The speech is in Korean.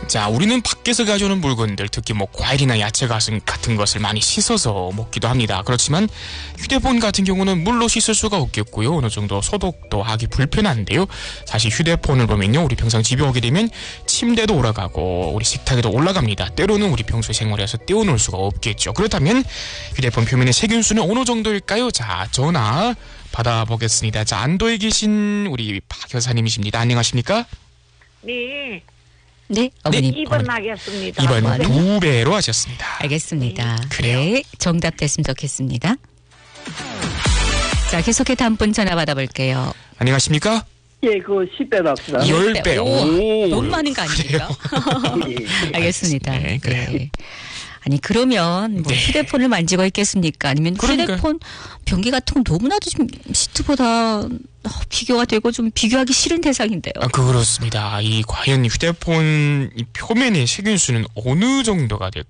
자, 우리는 밖에서 가져오는 물건들, 특히 뭐 과일이나 야채 같은 것을 많이 씻어서 먹기도 합니다. 그렇지만 휴대폰 같은 경우는 물로 씻을 수가 없겠고요. 어느 정도 소독도 하기 불편한데요. 사실 휴대폰을 보면요, 우리 평상 집에 오게 되면 침대도 올라가고 우리 식탁에도 올라갑니다. 때로는 우리 평소 생활에서 떼어놓을 수가 없겠죠. 그렇다면 휴대폰 표면의 세균수는 어느 정도일까요? 자, 전화 받아보겠습니다. 자, 안도에 계신 우리 박 여사님이십니다. 안녕하십니까? 네. 네, 어머님. 2번 하겠습니다. 2번 2배로 하셨습니다. 알겠습니다. 그래요. 네, 정답 됐으면 좋겠습니다. 자, 계속해 다음 분 전화 받아볼게요. 안녕하십니까? 예, 그 10배 답니다. 10배. 오, 너무 많은 거 아닙니까? 알겠습니다. 네, 그래요. 네. 아니, 그러면 뭐 네. 휴대폰을 만지고 있겠습니까? 아니면 그러니까요. 휴대폰 변기 같은 건 너무나도 좀 시트보다 비교가 되고 좀 비교하기 싫은 대상인데요. 아, 그렇습니다. 과연 휴대폰 이 표면의 세균수는 어느 정도가 될까요?